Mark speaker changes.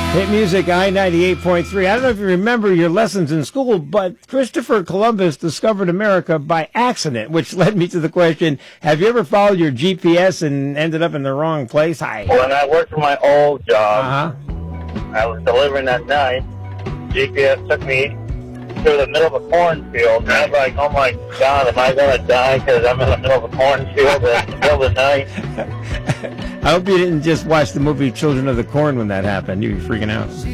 Speaker 1: Hit Music I-98.3. I don't know if you remember your lessons in school, but Christopher Columbus discovered America by accident, which led me to the question, have you ever followed your GPS and ended up in the wrong place?
Speaker 2: When I worked for my old job, I was delivering at night. GPS took me through the middle of a cornfield, and I was like, oh my God, am I going to die because I'm in the middle of a cornfield in the middle of the night?
Speaker 1: I hope you didn't just watch the movie Children of the Corn when that happened. You'd be freaking out.